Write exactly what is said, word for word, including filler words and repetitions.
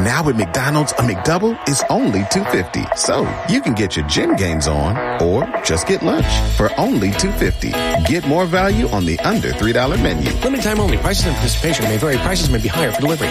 Now at McDonald's, a McDouble is only two fifty. So you can get your gym gains on or just get lunch for only two fifty. Get more value on the under three dollar menu. Limited time only. Prices and participation may vary. Prices may be higher for delivery.